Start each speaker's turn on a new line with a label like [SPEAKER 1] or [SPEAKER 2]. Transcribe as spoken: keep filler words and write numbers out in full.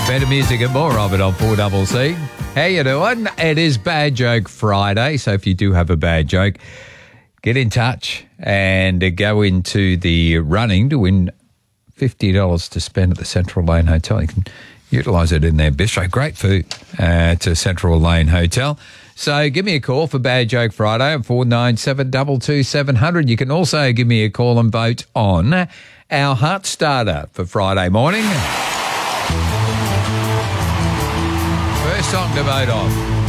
[SPEAKER 1] Better music and more of it on four C C. How you doing? It is Bad Joke Friday, so if you do have a bad joke, get in touch and go into the running to win fifty dollars to spend at the Central Lane Hotel. You can utilise it in their bistro. Great food at Central Lane Hotel. So give me a call for Bad Joke Friday at four nine seven, two two seven zero zero. You can also give me a call and vote on our Heart Starter for Friday morning. First song to vote on.